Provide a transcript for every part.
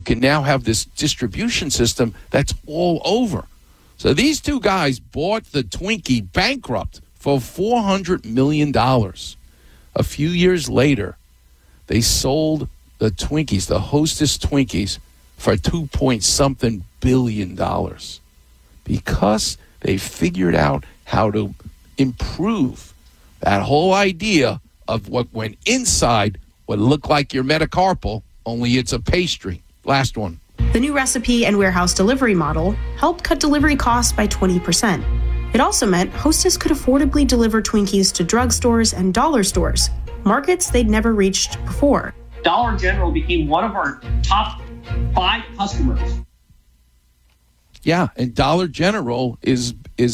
can now have this distribution system that's all over. So these two guys bought the Twinkie bankrupt for $400 million. A few years later, they sold the Twinkies, the Hostess Twinkies, for $2.something billion because they figured out how to improve that whole idea of what went inside what looked like your metacarpal, only it's a pastry. Last one. The new recipe and warehouse delivery model helped cut delivery costs by 20%. It also meant Hostess could affordably deliver Twinkies to drugstores and dollar stores, markets they'd never reached before. Dollar General became one of our top 5 customers. Yeah, and Dollar General is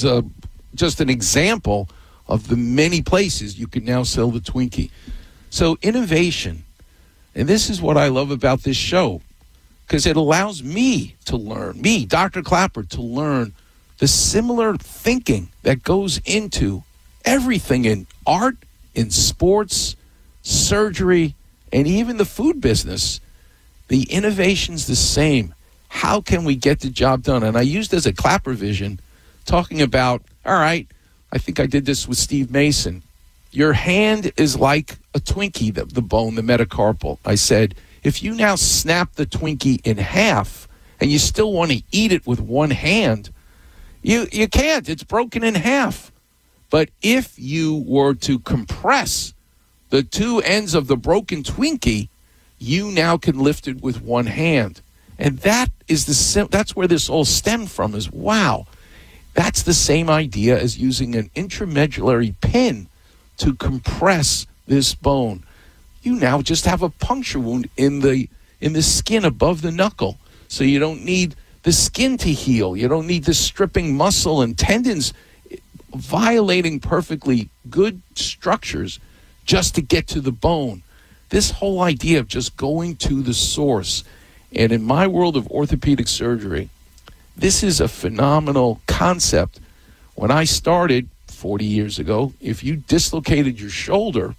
just an example of the many places you can now sell the Twinkie. So innovation, and this is what I love about this show, because it allows me to learn, Dr. Klapper, to learn the similar thinking that goes into everything in art, in sports, surgery, and even the food business. The innovation's the same. How can we get the job done? And I used as a Klapper vision, talking about, all right, I think I did this with Steve Mason. Your hand is like a Twinkie, the bone, the metacarpal. I said, if you now snap the Twinkie in half and you still want to eat it with one hand, you can't. It's broken in half. But if you were to compress the two ends of the broken Twinkie, you now can lift it with one hand. And that is that's where this all stemmed from, is wow. That's the same idea as using an intramedullary pin to compress this bone. You now just have a puncture wound in the skin above the knuckle. So you don't need the skin to heal. You don't need the stripping muscle and tendons violating perfectly good structures just to get to the bone. This whole idea of just going to the source. And in my world of orthopedic surgery, this is a phenomenal concept. When I started 40 years ago, if you dislocated your shoulder,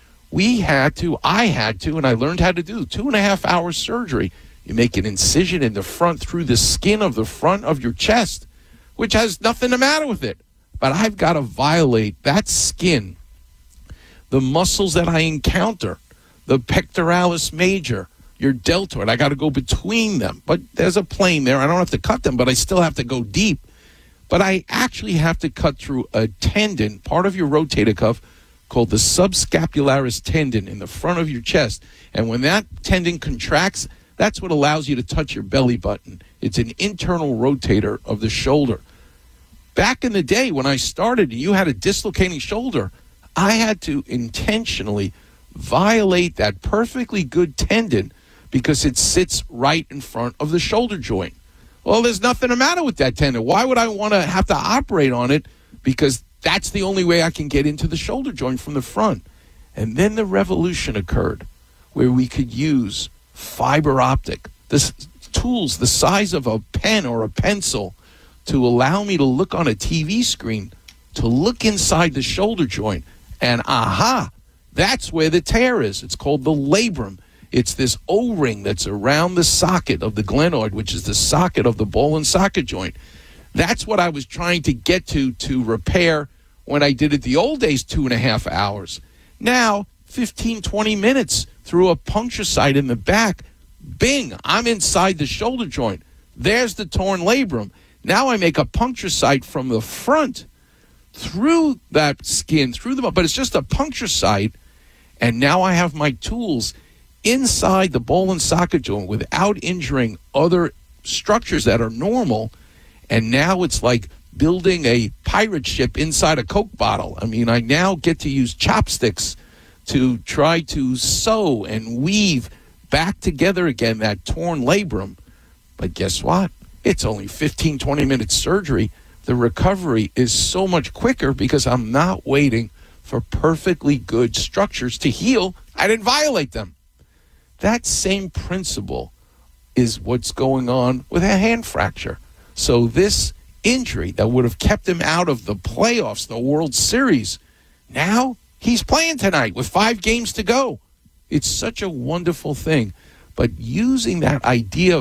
I had to, and I learned how to do 2.5 hour surgery. You make an incision in the front through the skin of the front of your chest, which has nothing the matter with it. But I've got to violate that skin, the muscles that I encounter, the pectoralis major, your deltoid. I got to go between them. But there's a plane there. I don't have to cut them, but I still have to go deep. But I actually have to cut through a tendon, part of your rotator cuff, called the subscapularis tendon in the front of your chest. And when that tendon contracts, that's what allows you to touch your belly button. It's an internal rotator of the shoulder. Back in the day when I started, you had a dislocating shoulder, I had to intentionally violate that perfectly good tendon because it sits right in front of the shoulder joint. Well, there's nothing the matter with that tendon. Why would I want to have to operate on it? Because that's the only way I can get into the shoulder joint from the front. And then the revolution occurred where we could use fiber optic, tools the size of a pen or a pencil, to allow me to look on a TV screen, to look inside the shoulder joint. And that's where the tear is. It's called the labrum. It's this O-ring that's around the socket of the glenoid, which is the socket of the ball and socket joint. That's what I was trying to get to repair when I did it the old days, 2.5 hours. Now, 15, 20 minutes through a puncture site in the back. Bing, I'm inside the shoulder joint. There's the torn labrum. Now I make a puncture site from the front through that skin, but it's just a puncture site. And now I have my tools inside the ball and socket joint without injuring other structures that are normal. And now it's like building a pirate ship inside a Coke bottle. I mean, I now get to use chopsticks to try to sew and weave back together again that torn labrum. But guess what? It's only 15, 20 minutes surgery. The recovery is so much quicker because I'm not waiting for perfectly good structures to heal. I didn't violate them. That same principle is what's going on with a hand fracture. So this injury that would have kept him out of the playoffs, the World Series, now he's playing tonight with 5 games to go. It's such a wonderful thing. But using that idea